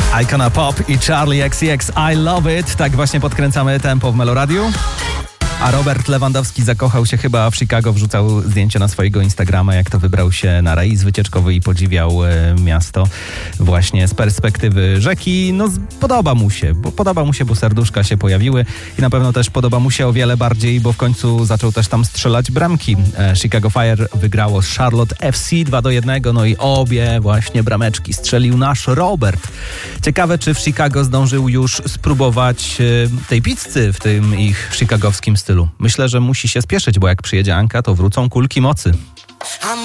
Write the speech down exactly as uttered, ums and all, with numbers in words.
Icona Pop i Charlie X C X I Love It. Tak właśnie podkręcamy tempo w Meloradiu. A Robert Lewandowski zakochał się chyba w Chicago, wrzucał zdjęcie na swojego Instagrama, jak to wybrał się na rejs wycieczkowy i podziwiał e, miasto właśnie z perspektywy rzeki. No podoba mu się, bo podoba mu się, bo serduszka się pojawiły i na pewno też podoba mu się o wiele bardziej, bo w końcu zaczął też tam strzelać bramki. E, Chicago Fire wygrało z Charlotte F C dwa do jednego, no i obie właśnie brameczki strzelił nasz Robert. Ciekawe, czy w Chicago zdążył już spróbować e, tej pizzy w tym ich chicagowskim stylu. Myślę, że musi się spieszyć, bo jak przyjedzie Anka, to wrócą kulki mocy.